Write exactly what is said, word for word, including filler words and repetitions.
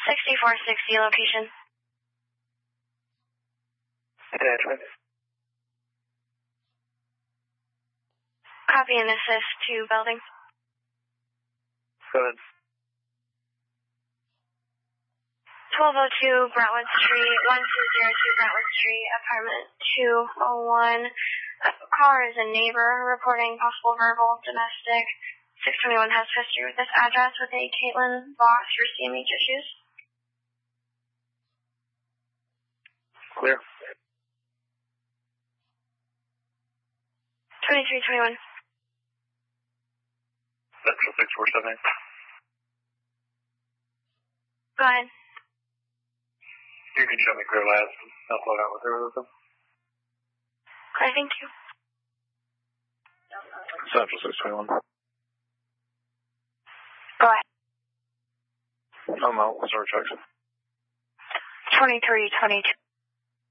sixty-four sixty location. Attachment. Copy and assist to building. Go ahead. twelve oh two Brentwood Street, one two zero two Brentwood Street, apartment two oh one. Uh, caller is a neighbor reporting possible verbal domestic. six twenty-one has history with this address with a Caitlin Voss for C M H issues. Clear. twenty-three twenty-one. Central six four seven eight. Go ahead. You can show me clear last. I'll float out with her with them. Okay, thank you. Central six twenty-one. Go ahead. I'm out. Sorry, Jackson. twenty-three twenty-two.